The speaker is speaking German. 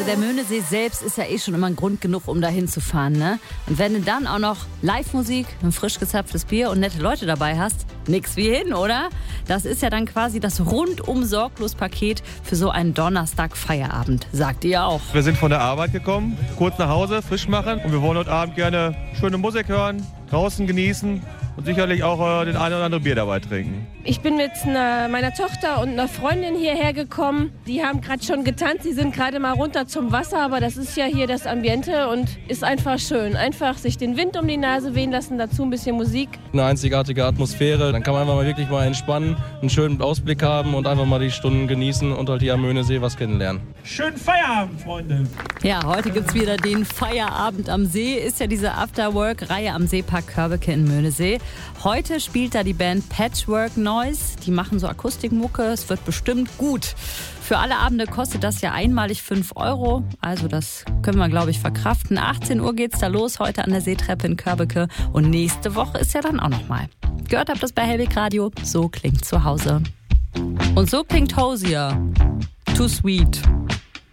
der Möhnesee selbst ist ja schon immer ein Grund genug, um da hinzufahren, ne? Und wenn du dann auch noch Live-Musik, ein frisch gezapftes Bier und nette Leute dabei hast, nix wie hin, oder? Das ist ja dann quasi das rundum sorglos Paket für so einen Donnerstag-Feierabend, sagt ihr auch. Wir sind von der Arbeit gekommen, kurz nach Hause, frisch machen und wir wollen heute Abend gerne schöne Musik hören, draußen genießen und sicherlich auch den ein oder andere Bier dabei trinken. Ich bin mit meiner Tochter und einer Freundin hierher gekommen. Die haben gerade schon getanzt, die sind gerade mal runter zum Wasser, aber das ist ja hier das Ambiente und ist einfach schön. Einfach sich den Wind um die Nase wehen lassen, dazu ein bisschen Musik. Eine einzigartige Atmosphäre, dann kann man einfach mal wirklich mal entspannen, einen schönen Ausblick haben und einfach mal die Stunden genießen und halt hier am Möhnesee was kennenlernen. Schönen Feierabend, Freunde! Ja, heute gibt's wieder den Feierabend am See. Ist ja diese Afterwork-Reihe am Seepark Körbeke in Möhnesee. Heute spielt da die Band Patchwork Noise. Die machen so Akustikmucke. Es wird bestimmt gut. Für alle Abende kostet das ja einmalig 5 €. Also das können wir, glaube ich, verkraften. 18 Uhr geht's da los, heute an der Seetreppe in Körbeke. Und nächste Woche ist ja dann auch noch mal. Gehört habt das bei Hellweg Radio. So klingt zu Hause. Und so klingt Hosier. Too Sweet.